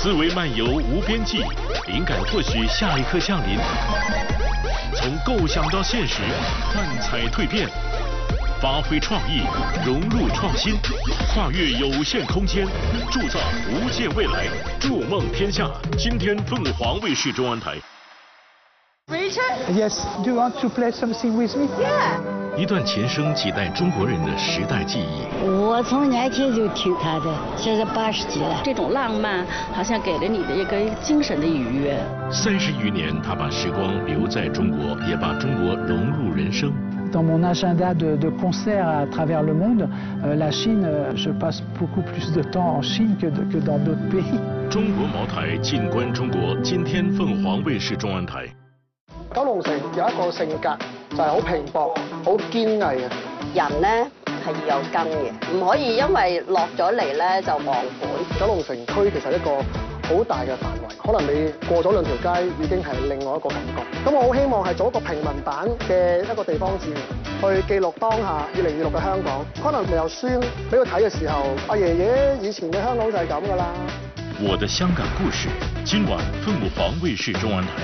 思维漫游无边际，灵感或许下一刻降临。从构想到现实，幻彩蜕变，发挥创意，融入创新，跨越有限空间，铸造无限未来，筑梦天下。今天凤凰卫视中文台。 Richard? Yes, do you want to play something with me? Yeah. 一段前生几代中国人的时代记忆。 我从年轻就听他的，现在80几了。 这种浪漫好像给了你的一个精神的愉悦。 30余年，他把时光留在中国，也把中国融入人生。 Dans mon agenda de concerts à travers le monde, la Chine, je passe beaucoup plus de temps en Chine que dans d'autres pays. 中国茅台，近观中國。今天鳳凰衛視中文台。 九龍城有一個性格就係好拼搏、好堅毅嘅。 人咧係要有根嘅，唔可以因為落咗嚟咧就忘本。 九龍城區其實一個好大嘅範圍，可能你過咗2條街已經係另外一個感覺。咁我好希望係做一個平民版嘅一個地方志，去記錄當下2026嘅香港。可能有書俾佢睇嘅時候，阿爺爺以前嘅香港就係咁㗎啦。 我的香港故事，今晚鳳凰衛視中文台。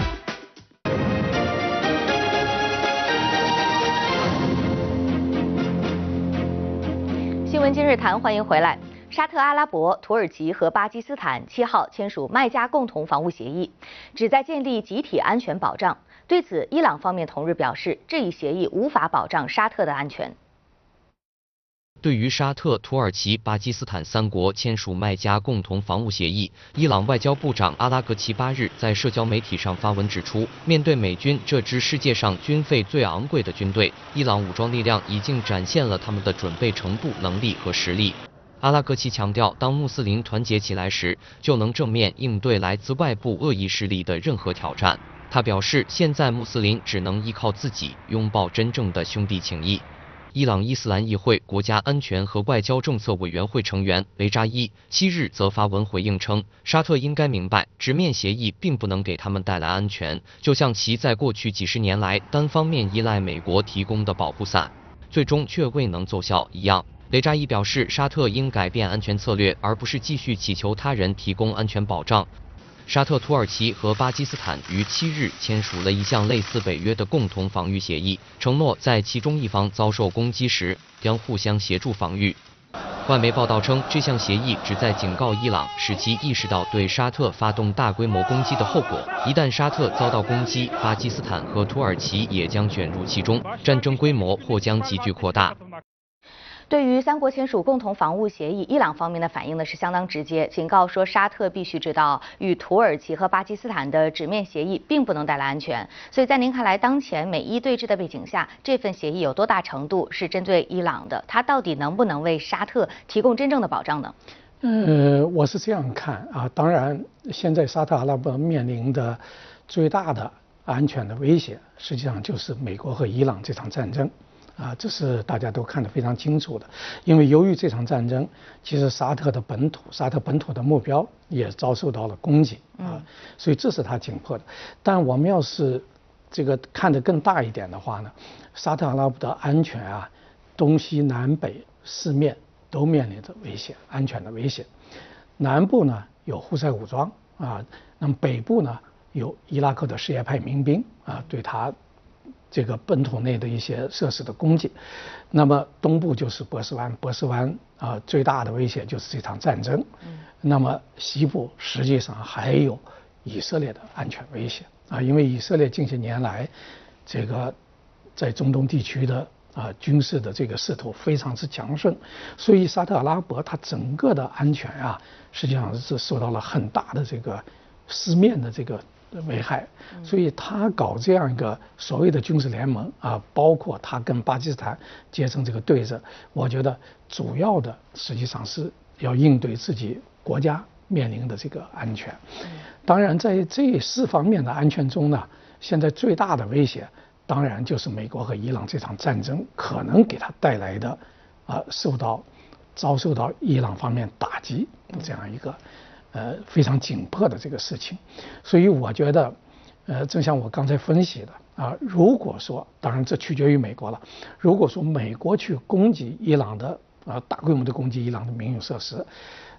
新闻今日谈，欢迎回来。沙特阿拉伯、土耳其和巴基斯坦7号签署麦加共同防务协议，旨在建立集体安全保障。对此，伊朗方面同日表示，这一协议无法保障沙特的安全。 对于沙特、土耳其、巴基斯坦3国签署麦加共同防务协议，伊朗外交部长阿拉格齐8日在社交媒体上发文指出，面对美军这支世界上军费最昂贵的军队，伊朗武装力量已经展现了他们的准备程度、能力和实力。阿拉格齐强调，当穆斯林团结起来时，就能正面应对来自外部恶意势力的任何挑战。他表示，现在穆斯林只能依靠自己，拥抱真正的兄弟情谊。伊朗伊斯兰议会国家安全和外交政策委员会成员雷扎伊7日则发文回应称，沙特应该明白，直面协议并不能给他们带来安全，就像其在过去几十年来单方面依赖美国提供的保护伞，最终却未能奏效一样。雷扎伊表示，沙特应改变安全策略，而不是继续祈求他人提供安全保障。沙特、土耳其和巴基斯坦于7日签署了一项类似北约的共同防御协议，承诺在其中一方遭受攻击时将互相协助防御。外媒报道称，这项协议旨在警告伊朗，使其意识到对沙特发动大规模攻击的后果。一旦沙特遭到攻击，巴基斯坦和土耳其也将卷入其中，战争规模或将急剧扩大。 对于3国签署共同防务协议，伊朗方面的反应呢是相当直接，警告说沙特必须知道，与土耳其和巴基斯坦的纸面协议并不能带来安全。所以在您看来，当前美伊对峙的背景下，这份协议有多大程度是针对伊朗的？它到底能不能为沙特提供真正的保障呢？ 我是这样看啊，当然，现在沙特阿拉伯面临的最大的安全的威胁，实际上就是美国和伊朗这场战争。这是大家都看得非常清楚的，因为由于这场战争，其实沙特本土的目标也遭受到了攻击所以这是它紧迫的。但我们要是这个看得更大一点的话呢，沙特阿拉伯的安全东西南北4面都面临着威胁，安全的威胁。南部呢有胡塞武装那么北部呢有伊拉克的什叶派民兵对它这个本土内的一些设施的攻击，那么东部就是波斯湾最大的威胁就是这场战争。那么西部实际上还有以色列的安全威胁因为以色列近些年来这个在中东地区的军事的这个势头非常之强盛，所以沙特阿拉伯它整个的安全实际上是受到了很大的这个4面的这个危害，所以他搞这样一个所谓的军事联盟包括他跟巴基斯坦结成这个对着，我觉得主要的实际上是要应对自己国家面临的这个安全。当然，在这4方面的安全中呢，现在最大的威胁当然就是美国和伊朗这场战争可能给他带来的遭受到伊朗方面打击这样一个非常紧迫的这个事情。所以我觉得正像我刚才分析的如果说，当然这取决于美国了，如果说美国去攻击伊朗的大规模的攻击伊朗的民用设施，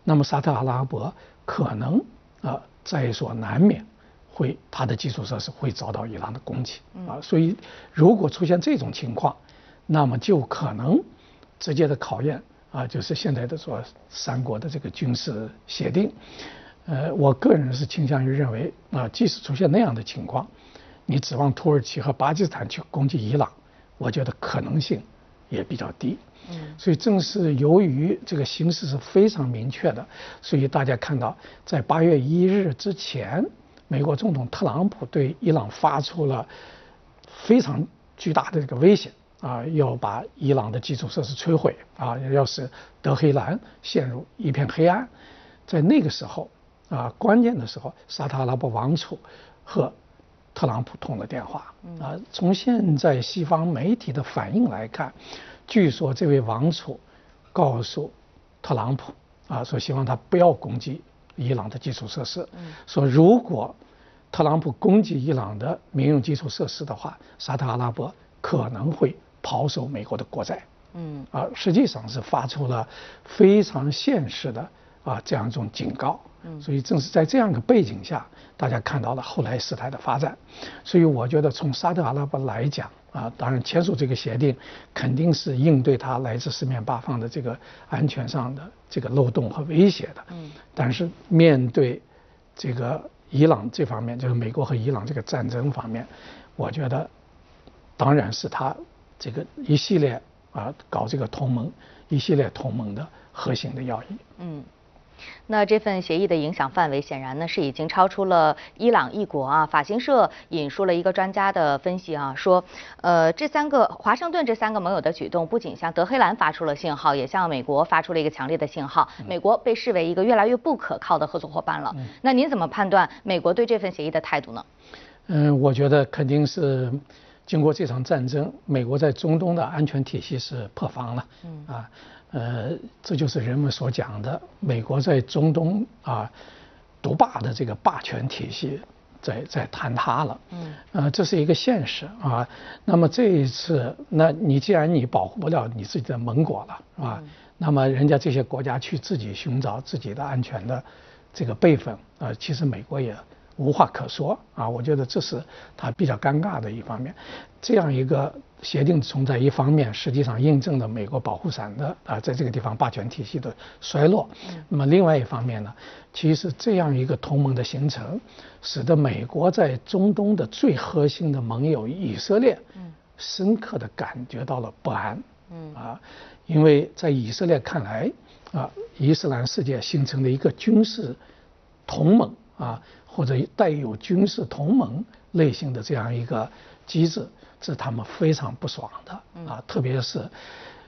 那么沙特阿拉伯可能在所难免会它的基础设施会遭到伊朗的攻击所以如果出现这种情况，那么就可能直接的考验就是现在的说三国的这个军事协定。我个人是倾向于认为即使出现那样的情况，你指望土耳其和巴基斯坦去攻击伊朗，我觉得可能性也比较低。所以正是由于这个形势是非常明确的，所以大家看到在8月1日之前，美国总统特朗普对伊朗发出了非常巨大的这个威胁要把伊朗的基础设施摧毁要使德黑兰陷入一片黑暗。在那个时候关键的时候，沙特阿拉伯王储和特朗普通了电话从现在西方媒体的反应来看，据说这位王储告诉特朗普说希望他不要攻击伊朗的基础设施，说如果特朗普攻击伊朗的民用基础设施的话，沙特阿拉伯可能会抛售美国的国债。实际上是发出了非常现实的这样一种警告。所以正是在这样一个背景下，大家看到了后来事态的发展。所以我觉得从沙特阿拉伯来讲当然签署这个协定肯定是应对它来自四面八方的这个安全上的这个漏洞和威胁的。但是面对这个伊朗这方面，就是美国和伊朗这个战争方面，我觉得当然是他这个一系列搞这个同盟一系列同盟的核心的要义。 那这份协议的影响范围显然呢是已经超出了伊朗一国法新社引述了一个专家的分析说，华盛顿这3个盟友的举动不仅向德黑兰发出了信号，也向美国发出了一个强烈的信号，美国被视为一个越来越不可靠的合作伙伴了。那您怎么判断美国对这份协议的态度呢？ 我觉得肯定是经过这场战争，美国在中东的安全体系是破防了。这就是人们所讲的美国在中东独霸的这个霸权体系在坍塌了。这是一个现实那么这一次，那你既然你保护不了你自己的盟国了那么人家这些国家去自己寻找自己的安全的这个备份其实美国也无话可说我觉得这是它比较尴尬的一方面。这样一个协定在一方面实际上印证了美国保护伞的在这个地方霸权体系的衰落。那么另外一方面呢，其实这样一个同盟的形成，使得美国在中东的最核心的盟友以色列深刻地感觉到了不安。因为在以色列看来伊斯兰世界形成了一个军事同盟或者带有军事同盟类型的这样一个机制，是他们非常不爽的特别是